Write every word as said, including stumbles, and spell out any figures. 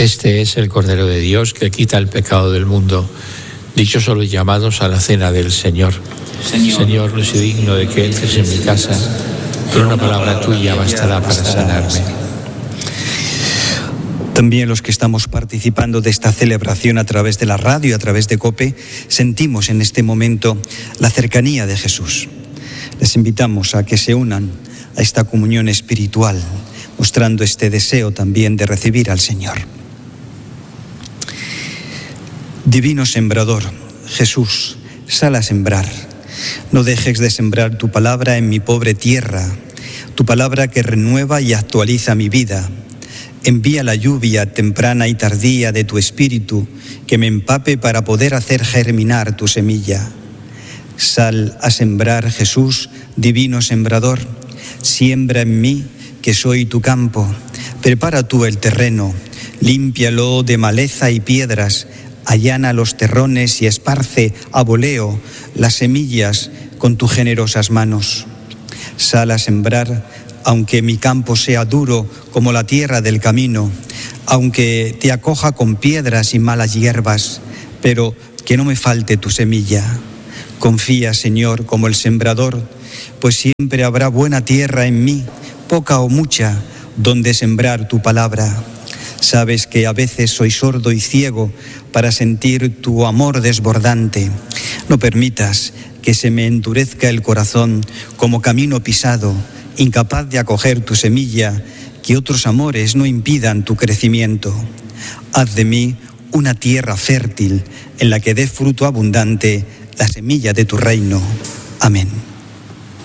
Este es el Cordero de Dios que quita el pecado del mundo. Dichosos los llamados a la cena del Señor. Señor, Señor, no soy digno de que entres en mi casa, pero una palabra tuya bastará para sanarme. También los que estamos participando de esta celebración a través de la radio, a través de COPE, sentimos en este momento la cercanía de Jesús. Les invitamos a que se unan a esta comunión espiritual, mostrando este deseo también de recibir al Señor. Divino Sembrador, Jesús, sal a sembrar. No dejes de sembrar tu palabra en mi pobre tierra, tu palabra que renueva y actualiza mi vida. Envía la lluvia temprana y tardía de tu espíritu que me empape para poder hacer germinar tu semilla. Sal a sembrar, Jesús, divino sembrador. Siembra en mí, que soy tu campo. Prepara tú el terreno, límpialo de maleza y piedras. Allana los terrones y esparce a voleo las semillas con tus generosas manos. Sal a sembrar, aunque mi campo sea duro como la tierra del camino, aunque te acoja con piedras y malas hierbas, pero que no me falte tu semilla. Confía, Señor, como el sembrador, pues siempre habrá buena tierra en mí, poca o mucha, donde sembrar tu palabra. Sabes que a veces soy sordo y ciego para sentir tu amor desbordante. No permitas que se me endurezca el corazón como camino pisado, incapaz de acoger tu semilla, que otros amores no impidan tu crecimiento. Haz de mí una tierra fértil en la que dé fruto abundante la semilla de tu reino. Amén.